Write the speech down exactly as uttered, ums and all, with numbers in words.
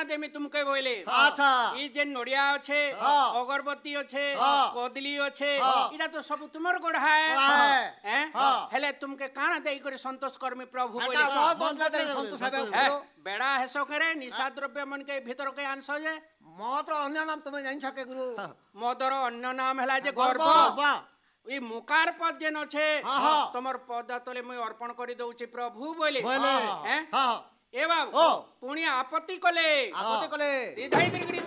देमी तुमके बोले अच्छा ई जे नोडिया अच्छे हाँ। अगरबत्ती अच्छे हाँ। कदली अच्छे हाँ। इरा तो सब तुमर गढ़ा है हाँ। हैं हाँ। हेले तुमके काना देई करे संतोष कर्मी प्रभु बोले एटा बहुत बंदा दे संतोष हैं, हेबे बेड़ा हेसो करे निशा द्रव्य मन के भीतर के आंसो जे मत अन्य नाम तुमे जानि छके गुरु मदर अन्य नाम हैला जे गर्व गर्भ वाह ई मुकार पद जेन अच्छे हाँ, हाँ। तमर पद तले मैं अर्पण करि दउछि प्रभु बोले बोले हैं हां ए बाबू ओ। पुणी आपत्ति कले आपत्ति कले रिधाई दिगड़ी